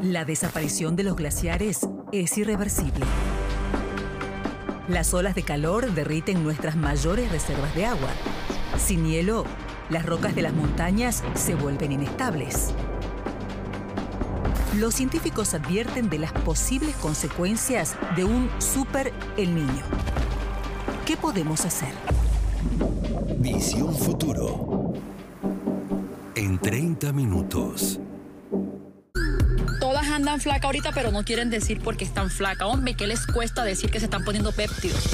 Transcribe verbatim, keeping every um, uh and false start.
La desaparición de los glaciares es irreversible. Las olas de calor derriten nuestras mayores reservas de agua. Sin hielo, las rocas de las montañas se vuelven inestables. Los científicos advierten de las posibles consecuencias de un super El Niño. ¿Qué podemos hacer? Visión Futuro. En treinta minutos. Todas andan flaca ahorita, pero no quieren decir por qué están flaca. Hombre, ¿qué les cuesta decir que se están poniendo péptidos?